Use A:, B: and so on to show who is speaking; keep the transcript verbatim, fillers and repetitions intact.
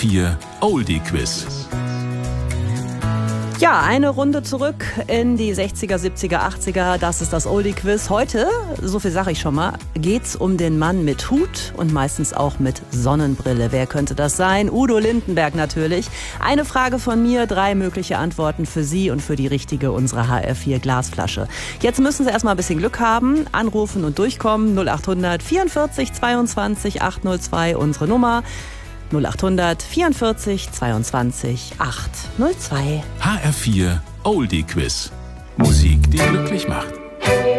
A: vier Oldie Quiz.
B: Ja, eine Runde zurück in die sechziger, siebziger, achtziger. Das ist das Oldie Quiz. Heute, so viel sage ich schon mal, geht's um den Mann mit Hut und meistens auch mit Sonnenbrille. Wer könnte das sein? Udo Lindenberg natürlich. Eine Frage von mir, drei mögliche Antworten für Sie und für die richtige unsere H R vier Glasflasche. Jetzt müssen Sie erstmal ein bisschen Glück haben, anrufen und durchkommen. null achthundert vierundvierzig zweiundzwanzig achthundertzwei, unsere Nummer. null achthundert vierundvierzig zweiundzwanzig achthundertzwei.
A: H R vier Oldie Quiz. Musik, die glücklich macht.